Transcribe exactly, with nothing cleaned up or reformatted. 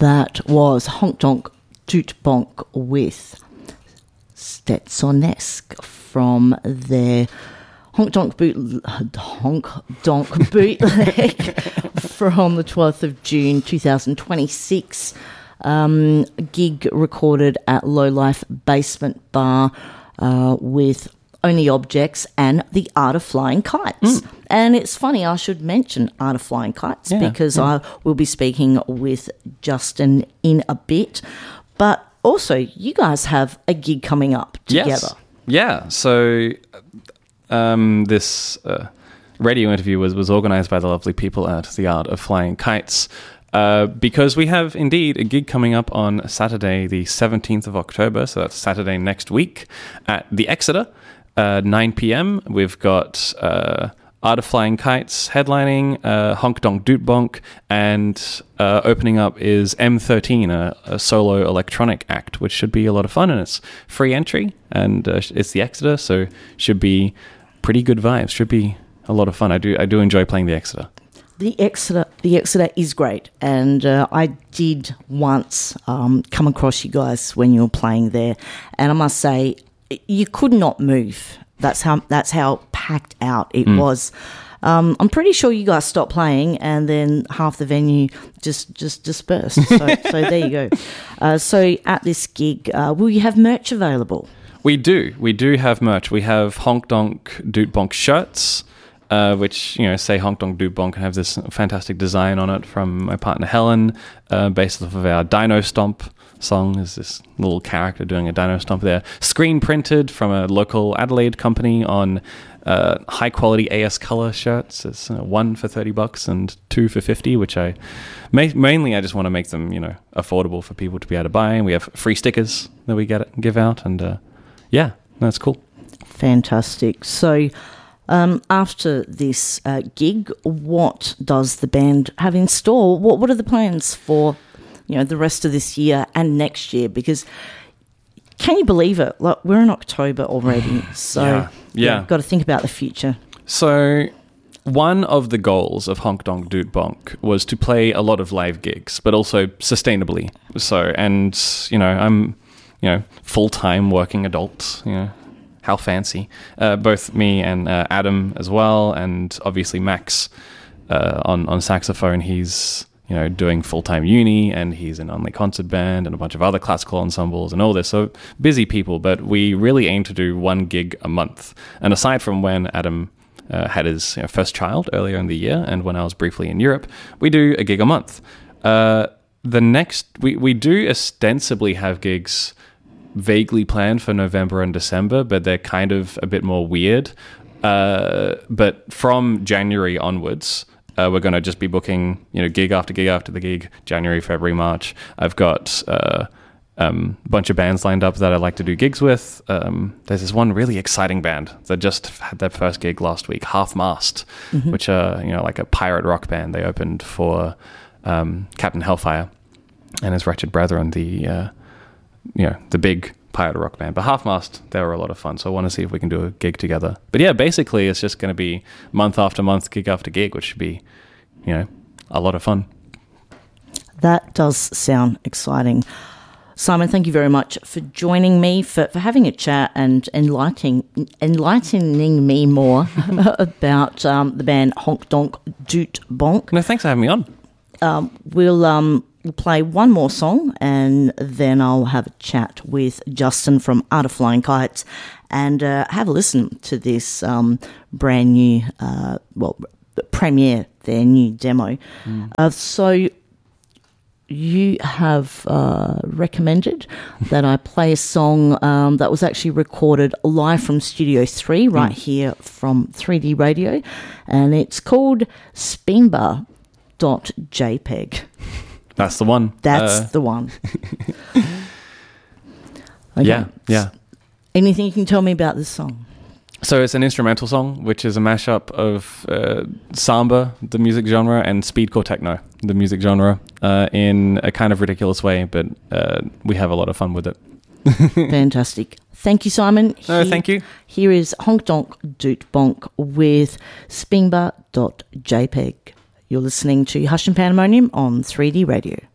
That was Honk Donk Doot Bonk with Stetsonesque from their Honk Donk Boot Honk Donk Bootleg from the twelfth of June twenty twenty-six. Um, a gig recorded at Low Life Basement Bar uh, with Only Objects and The Art of Flying Kites. Mm. And it's funny, I should mention Art of Flying Kites yeah, because yeah. I will be speaking with Justin in a bit. But also, you guys have a gig coming up together. Yes. Yeah. So um, this uh, radio interview was, was organised by the lovely people at The Art of Flying Kites. Uh, because we have indeed a gig coming up on Saturday, the seventeenth of October. So that's Saturday next week at the Exeter, uh, nine p.m. We've got uh, Art of Flying Kites headlining, uh, Honk Donk Doot Bonk, and uh, opening up is M thirteen, a, a solo electronic act, which should be a lot of fun. And it's free entry, and uh, it's the Exeter, so should be pretty good vibes. Should be a lot of fun. I do I do enjoy playing the Exeter. The Exeter, the Exeter is great, and uh, I did once um, come across you guys when you were playing there, and I must say you could not move. That's how that's how packed out it mm. was. Um, I'm pretty sure you guys stopped playing, and then half the venue just just dispersed. So, so there you go. Uh, so at this gig, uh, will you have merch available? We do. We do have merch. We have Honk Donk Doot Bonk shirts. Uh, which, you know, say Honk Donk Doot Bonk and have this fantastic design on it from my partner Helen, uh, based off of our Dino Stomp song. There's this little character doing a Dino Stomp there. Screen printed from a local Adelaide company on uh, high quality A S Color shirts. It's uh, one for thirty bucks and two for fifty, which I ma- mainly I just want to make them, you know, affordable for people to be able to buy. And we have free stickers that we get give out, and uh, yeah, that's cool. Fantastic. So. Um, after this uh, gig, what does the band have in store? What What are the plans for, you know, the rest of this year and next year? Because can you believe it? Like, we're in October already, so yeah, yeah. yeah got to think about the future. So, one of the goals of Honk Donk Doot Bonk was to play a lot of live gigs, but also sustainably. So, and you know, I'm, you know, full time working adult, you know. How fancy. Uh, both me and uh, Adam as well, and obviously Max uh, on, on saxophone. He's, you know, doing full-time uni, and he's in Only Concert Band and a bunch of other classical ensembles and all this. So busy people, but we really aim to do one gig a month. And aside from when Adam uh, had his you know, first child earlier in the year, and when I was briefly in Europe, we do a gig a month. Uh, the next, we, we do ostensibly have gigs vaguely planned for November and December, but they're kind of a bit more weird. Uh, but from January onwards, uh, we're going to just be booking, you know, gig after gig after the gig, January, February, March. I've got uh, um, a bunch of bands lined up that I like to do gigs with. Um, there's this one really exciting band that just had their first gig last week, Half Mast, mm-hmm. which are, you know, like a pirate rock band. They opened for um, Captain Hellfire and his Wretched Brethren, the... Uh, you know, the big pirate rock band. But Half Mast, they were a lot of fun, so I want to see if we can do a gig together. But yeah, basically it's just going to be month after month, gig after gig, which should be, you know, a lot of fun. That does sound exciting. Simon, thank you very much for joining me, for, for having a chat and enlightening, enlightening me more about um, the band Honk Donk Doot Bonk. No, thanks for having me on. Um, we'll... Um, We'll play one more song, and then I'll have a chat with Justin from Art of Flying Kites and uh, have a listen to this um, brand new, uh, well, premiere, their new demo. Mm. Uh, so you have uh, recommended that I play a song um, that was actually recorded live from Studio three right mm. here from three D Radio, and it's called Spinba dot J P E G. That's the one. That's uh, the one. Okay. Yeah, yeah. Anything you can tell me about this song? So it's an instrumental song, which is a mashup of uh, samba, the music genre, and speedcore techno, the music genre, uh, in a kind of ridiculous way, but uh, we have a lot of fun with it. Fantastic. Thank you, Simon. No, here, thank you. Here is Honk Donk Doot Bonk with Spinba dot J P E G. You're listening to Hush and Pandemonium on three D Radio.